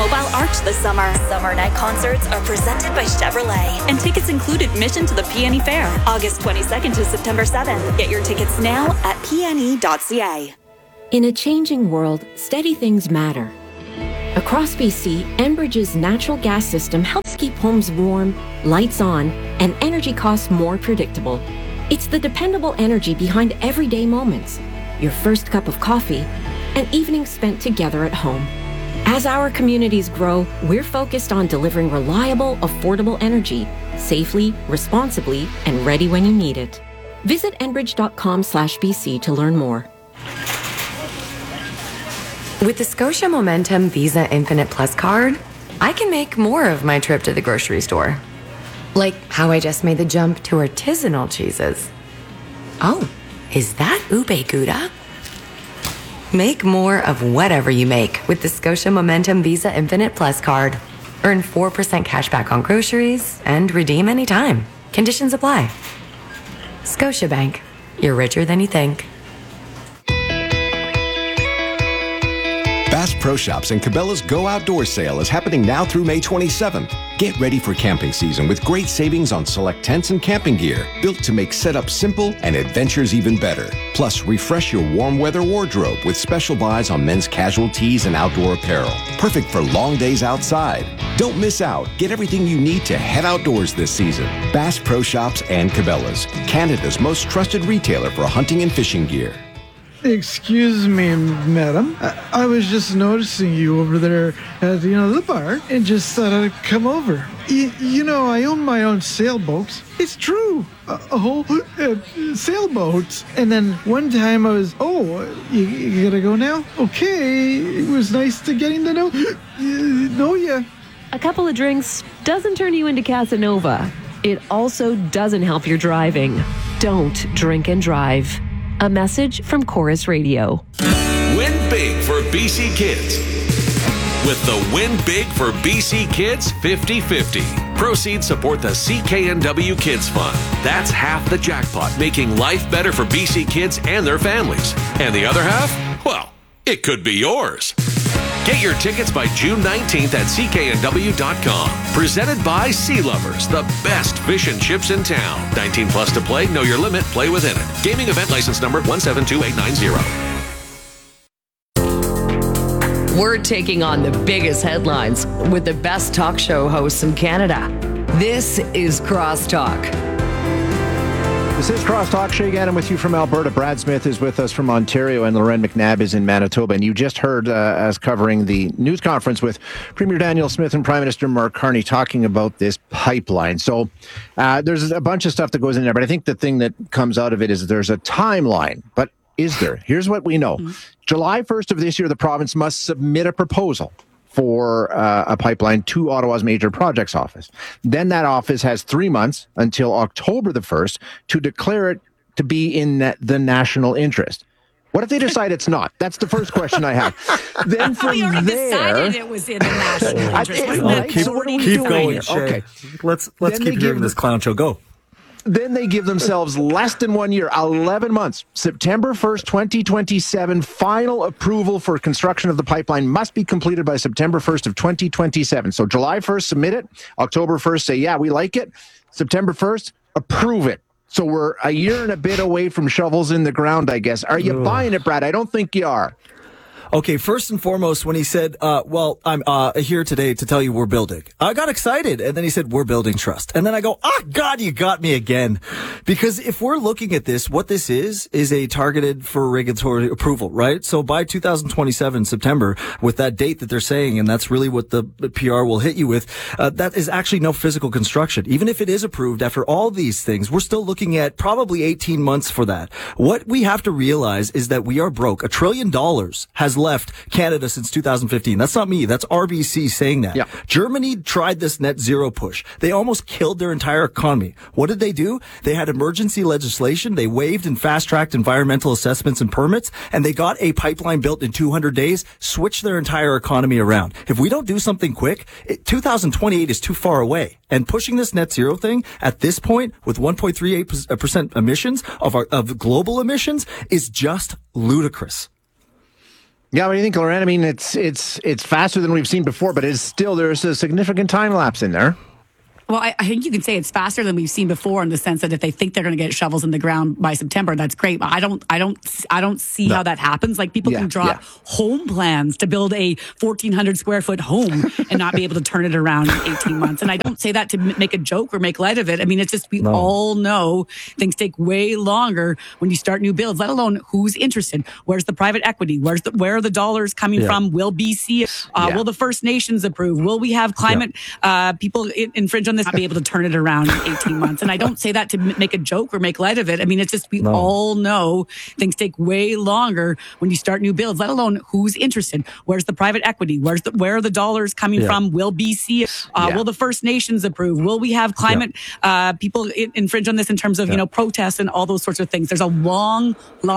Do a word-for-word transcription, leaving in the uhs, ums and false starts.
Mobile Arch this summer. Summer night concerts are presented by Chevrolet, and tickets include admission to the P N E Fair, August twenty-second to September seventh. Get your tickets now at p n e dot c a. In a changing world, steady things matter. Across B C, Enbridge's natural gas system helps keep homes warm, lights on, and energy costs more predictable. It's the dependable energy behind everyday moments. Your first cup of coffee, and evenings spent together at home. As our communities grow, we're focused on delivering reliable, affordable energy, safely, responsibly, and ready when you need it. Visit enbridge.com slash BC to learn more. With the Scotia Momentum Visa Infinite Plus card, I can make more of my trip to the grocery store. Like how I just made the jump to artisanal cheeses. Oh, is that ube gouda? Make more of whatever you make with the Scotia Momentum Visa Infinite Plus card. Earn four percent cash back on groceries and redeem anytime. Conditions apply. Scotiabank. You're richer than you think. Bass Pro Shops and Cabela's Go Outdoors sale is happening now through May twenty-seventh. Get ready for camping season with great savings on select tents and camping gear, built to make setup simple and adventures even better. Plus, refresh your warm weather wardrobe with special buys on men's casual tees and outdoor apparel. Perfect for long days outside. Don't miss out. Get everything you need to head outdoors this season. Bass Pro Shops and Cabela's, Canada's most trusted retailer for hunting and fishing gear. Excuse me, madam. I, I was just noticing you over there at, you know, the bar and just thought I'd come over. Y- you know, I own my own sailboats. It's true. A, a whole uh, sailboats. And then one time I was, oh, you, you gotta go now? Okay. It was nice to getting to know, uh, know ya. A couple of drinks doesn't turn you into Casanova. It also doesn't help your driving. Don't drink and drive. A message from Chorus Radio. Win big for B C Kids. With the Win Big for B C Kids fifty fifty. Proceeds support the C K N W Kids Fund. That's half the jackpot, making life better for B C kids and their families. And the other half? Well, it could be yours. Get your tickets by June nineteenth at c k n w dot com. Presented by Sea Lovers, the best fish and chips in town. nineteen plus to play, know your limit, play within it. Gaming event license number one seven two eight nine zero. We're taking on the biggest headlines with the best talk show hosts in Canada. This is Crosstalk. This is Crosstalk. Shay Gannon with you from Alberta. Brad Smith is with us from Ontario, and Loren McNabb is in Manitoba. And you just heard uh, us covering the news conference with Premier Daniel Smith and Prime Minister Mark Carney talking about this pipeline. So uh, there's a bunch of stuff that goes in there, but I think the thing that comes out of it is there's a timeline. But is there? Here's what we know. Mm-hmm. July first of this year, the province must submit a proposal for uh, a pipeline to Ottawa's Major Projects Office. Then that office has three months until October the first to declare it to be in na- the national interest. What if they decide it's not? That's the first question I have. Then from we already there, decided it was in the national interest. I, Wasn't right? keep So what are we keep doing going, here? Shay. Okay. Let's let's Then keep they hearing give this clown show go. Then they give themselves less than one year, eleven months. September first, twenty twenty-seven, final approval for construction of the pipeline must be completed by September first of twenty twenty-seven. So July first, submit it. October first, say, yeah, we like it. September first, approve it. So we're a year and a bit away from shovels in the ground, I guess. Are you Ugh. buying it, Brad? I don't think you are. Okay, first and foremost, when he said, uh, well, I'm uh, here today to tell you we're building, I got excited. And then he said, we're building trust. And then I go, ah, God, you got me again. Because if we're looking at this, what this is, is a targeted for regulatory approval, right? So by two thousand twenty-seven, September, with that date that they're saying, and that's really what the P R will hit you with, uh, that is actually no physical construction. Even if it is approved after all these things, we're still looking at probably eighteen months for that. What we have to realize is that we are broke. A trillion dollars has left Canada since two thousand fifteen. That's not me. That's R B C saying that. Yeah. Germany tried this net zero push. They almost killed their entire economy. What did they do? They had emergency legislation. They waived and fast-tracked environmental assessments and permits, and they got a pipeline built in two hundred days, switched their entire economy around. If we don't do something quick, it, two thousand twenty-eight is too far away. And pushing this net zero thing at this point with one point three eight percent emissions of our, of global emissions is just ludicrous. Yeah, what do you think, Lauren? I mean, it's it's it's faster than we've seen before, but it's still there's a significant time lapse in there. Well, I, I think you can say it's faster than we've seen before in the sense that if they think they're going to get shovels in the ground by September, that's great. But I don't, I don't, I don't see no. how that happens. Like people yeah, can draw yeah. home plans to build a fourteen hundred square foot home and not be able to turn it around in eighteen months. And I don't say that to make a joke or make light of it. I mean, it's just we no. all know things take way longer when you start new builds. Let alone who's interested. Where's the private equity? Where's the where are the dollars coming yeah. from? Will B C? Uh, yeah. Will the First Nations approve? Will we have climate yeah. uh, people infringe on this? Not be able to turn it around in eighteen months. And I don't say that to make a joke or make light of it. I mean, it's just we no. all know things take way longer when you start new builds, let alone who's interested. Where's the private equity? Where's the where are the dollars coming yeah. from? Will B C? Uh, yeah. Will the First Nations approve? Will we have climate yeah. uh, people infringe on this in terms of, yeah. you know, protests and all those sorts of things? There's a long, long